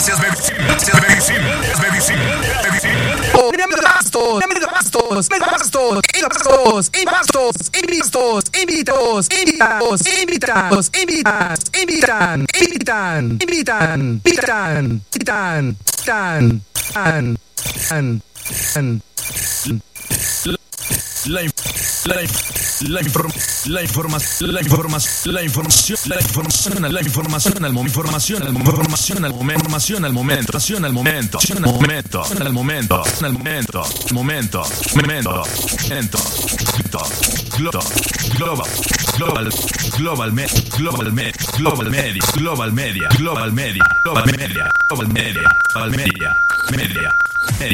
Es medicina. La información al momento. Global media.